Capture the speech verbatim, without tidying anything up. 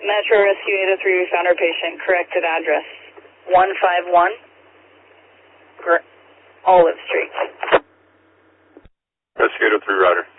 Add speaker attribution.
Speaker 1: Metro Rescue eight oh three, we found our patient. Corrected address. one five one Olive Street.
Speaker 2: Rescue eight oh three, Roger.